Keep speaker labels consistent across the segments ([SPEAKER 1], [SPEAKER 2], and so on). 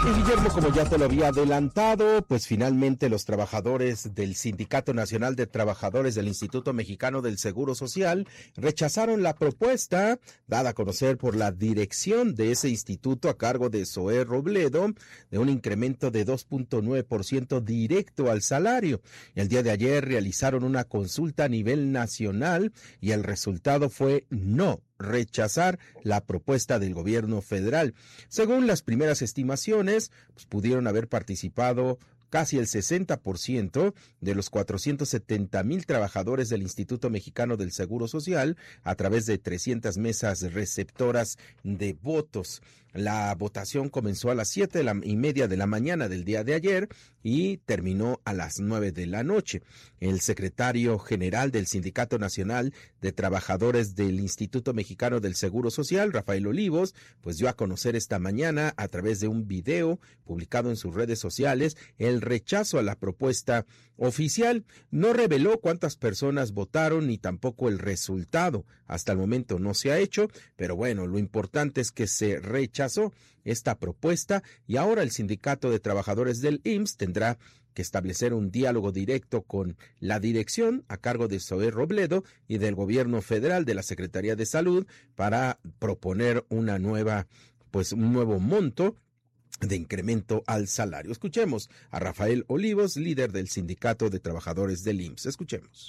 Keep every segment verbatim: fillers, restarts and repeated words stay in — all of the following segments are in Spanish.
[SPEAKER 1] Y Guillermo, como ya te lo había adelantado, pues finalmente los trabajadores del Sindicato Nacional de Trabajadores del Instituto Mexicano del Seguro Social rechazaron la propuesta dada a conocer por la dirección de ese instituto a cargo de Zoé Robledo de un incremento de dos punto nueve por ciento directo al salario. El día de ayer realizaron una consulta a nivel nacional y el resultado fue no. Rechazar la propuesta del gobierno federal. Según las primeras estimaciones, pues pudieron haber participado casi el sesenta por ciento de los cuatrocientos setenta mil trabajadores del Instituto Mexicano del Seguro Social a través de trescientas mesas receptoras de votos. La votación comenzó a las siete y media de la mañana del día de ayer y terminó a las nueve de la noche. El secretario general del Sindicato Nacional de Trabajadores del Instituto Mexicano del Seguro Social, Rafael Olivos, pues dio a conocer esta mañana a través de un video publicado en sus redes sociales el rechazo a la propuesta oficial. No reveló cuántas personas votaron ni tampoco el resultado. Hasta el momento no se ha hecho, pero bueno, lo importante es que se rechazó esta propuesta y ahora el Sindicato de Trabajadores del I M S S tendrá que establecer un diálogo directo con la dirección a cargo de Zoé Robledo y del gobierno federal de la Secretaría de Salud para proponer una nueva, pues un nuevo monto de incremento al salario. Escuchemos a Rafael Olivos, líder del Sindicato de Trabajadores del I M S S. Escuchemos.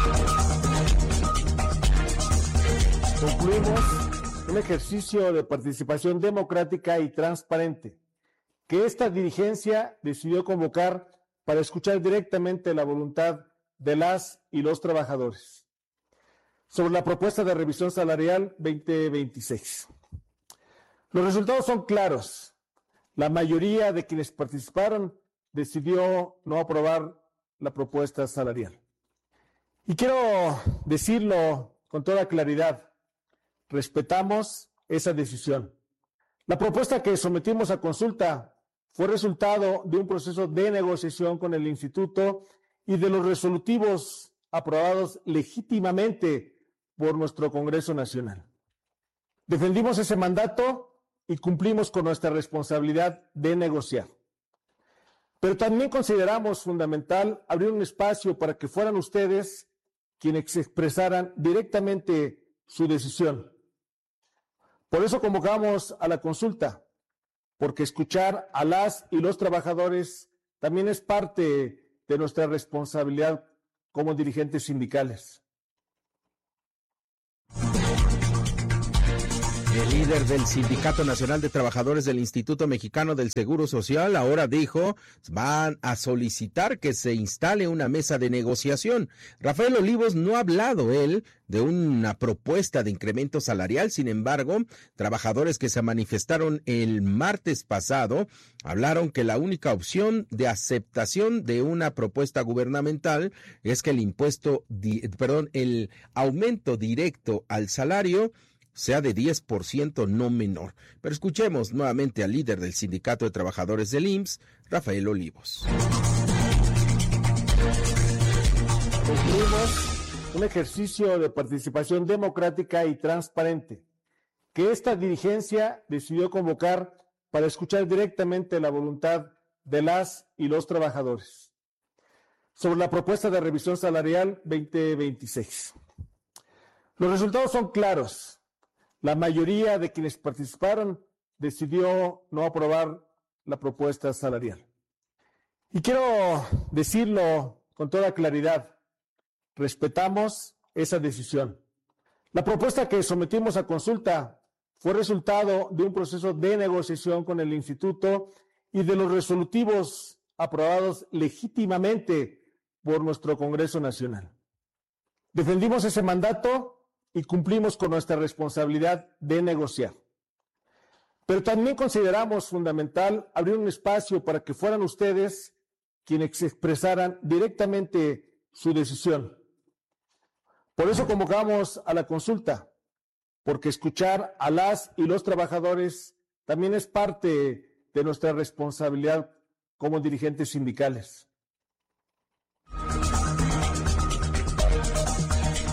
[SPEAKER 2] Concluimos un ejercicio de participación democrática y transparente que esta dirigencia decidió convocar para escuchar directamente la voluntad de las y los trabajadores sobre la propuesta de revisión salarial veinte veintiséis. Los resultados son claros. La mayoría de quienes participaron decidió no aprobar la propuesta salarial. Y quiero decirlo con toda claridad, respetamos esa decisión. La propuesta que sometimos a consulta fue resultado de un proceso de negociación con el instituto y de los resolutivos aprobados legítimamente por nuestro Congreso Nacional. Defendimos ese mandato y cumplimos con nuestra responsabilidad de negociar. Pero también consideramos fundamental abrir un espacio para que fueran ustedes quienes expresaran directamente su decisión. Por eso convocamos a la consulta, porque escuchar a las y los trabajadores también es parte de nuestra responsabilidad como dirigentes sindicales.
[SPEAKER 1] El líder del Sindicato Nacional de Trabajadores del Instituto Mexicano del Seguro Social ahora dijo, van a solicitar que se instale una mesa de negociación. Rafael Olivos no ha hablado él de una propuesta de incremento salarial, sin embargo, trabajadores que se manifestaron el martes pasado hablaron que la única opción de aceptación de una propuesta gubernamental es que el impuesto, perdón, el aumento directo al salario sea de diez por ciento, no menor. Pero escuchemos nuevamente al líder del Sindicato de Trabajadores del I M S S, Rafael Olivos.
[SPEAKER 2] Concluimos un ejercicio de participación democrática y transparente que esta dirigencia decidió convocar para escuchar directamente la voluntad de las y los trabajadores sobre la propuesta de revisión salarial veinte veintiséis. Los resultados son claros. La mayoría de quienes participaron decidió no aprobar la propuesta salarial. Y quiero decirlo con toda claridad, respetamos esa decisión. La propuesta que sometimos a consulta fue resultado de un proceso de negociación con el instituto y de los resolutivos aprobados legítimamente por nuestro Congreso Nacional. Defendimos ese mandato y cumplimos con nuestra responsabilidad de negociar. Pero también consideramos fundamental abrir un espacio para que fueran ustedes quienes expresaran directamente su decisión. Por eso convocamos a la consulta, porque escuchar a las y los trabajadores también es parte de nuestra responsabilidad como dirigentes sindicales.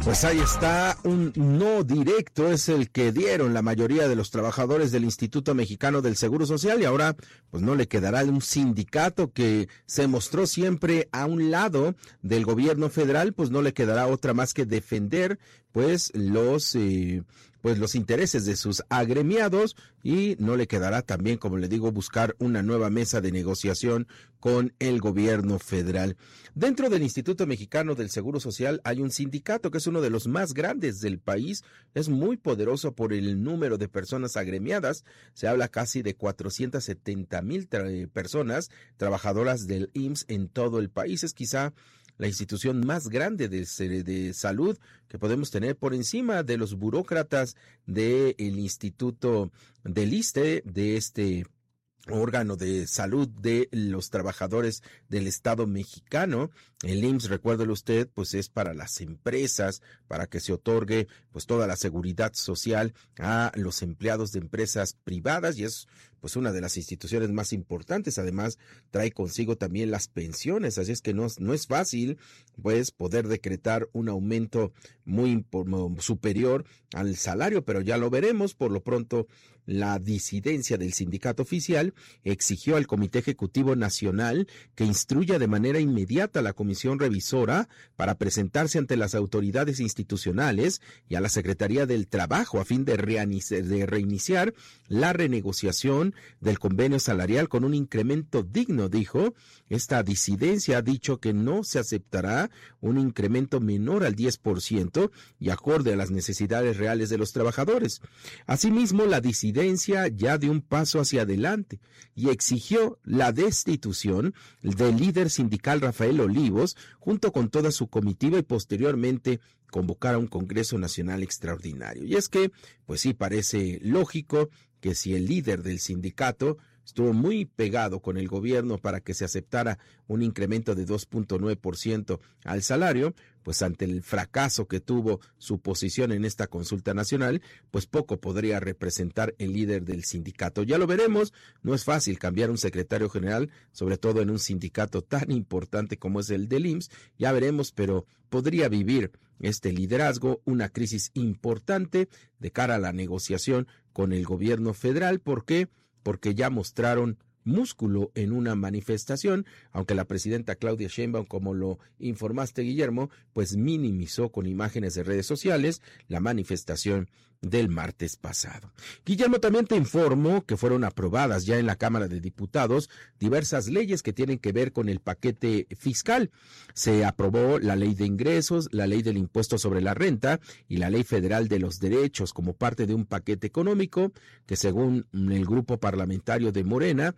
[SPEAKER 1] Pues ahí está, un no directo es el que dieron la mayoría de los trabajadores del Instituto Mexicano del Seguro Social, y ahora pues no le quedará un sindicato que se mostró siempre a un lado del gobierno federal, pues no le quedará otra más que defender pues los eh, pues los intereses de sus agremiados, y no le quedará también, como le digo, buscar una nueva mesa de negociación con el gobierno federal. Dentro del Instituto Mexicano del Seguro Social hay un sindicato que es uno de los más grandes del país, es muy poderoso por el número de personas agremiadas, se habla casi de cuatrocientas setenta mil tra- personas trabajadoras del I M S S en todo el país, es quizá la institución más grande de, de salud que podemos tener por encima de los burócratas del Instituto del ISSSTE, de este órgano de salud de los trabajadores del Estado mexicano. El I M S S, recuérdelo usted, pues es para las empresas, para que se otorgue pues toda la seguridad social a los empleados de empresas privadas, y es pues una de las instituciones más importantes. Además trae consigo también las pensiones, así es que no, no es fácil pues poder decretar un aumento muy superior al salario, pero ya lo veremos. Por lo pronto, la disidencia del sindicato oficial exigió al Comité Ejecutivo Nacional que instruya de manera inmediata a la Comisión Revisora para presentarse ante las autoridades institucionales y a la Secretaría del Trabajo a fin de, de reiniciar la renegociación del convenio salarial con un incremento digno, dijo. Esta disidencia ha dicho que no se aceptará un incremento menor al diez por ciento y acorde a las necesidades reales de los trabajadores. Asimismo, la disidencia ya dio un paso hacia adelante y exigió la destitución del líder sindical Rafael Olivos junto con toda su comitiva, y posteriormente convocar a un Congreso Nacional Extraordinario. Y es que, pues sí, parece lógico que si el líder del sindicato estuvo muy pegado con el gobierno para que se aceptara un incremento de dos punto nueve por ciento al salario, pues ante el fracaso que tuvo su posición en esta consulta nacional, pues poco podría representar el líder del sindicato. Ya lo veremos, no es fácil cambiar un secretario general, sobre todo en un sindicato tan importante como es el del I M S S, ya veremos, pero podría vivir este liderazgo una crisis importante de cara a la negociación con el gobierno federal. ¿Por qué? Porque ya mostraron músculo en una manifestación, aunque la presidenta Claudia Sheinbaum, como lo informaste, Guillermo, pues minimizó con imágenes de redes sociales la manifestación del martes pasado. Guillermo, también te informo que fueron aprobadas ya en la Cámara de Diputados diversas leyes que tienen que ver con el paquete fiscal. Se aprobó la Ley de Ingresos, la Ley del Impuesto sobre la Renta y la Ley Federal de los Derechos como parte de un paquete económico que, según el grupo parlamentario de Morena,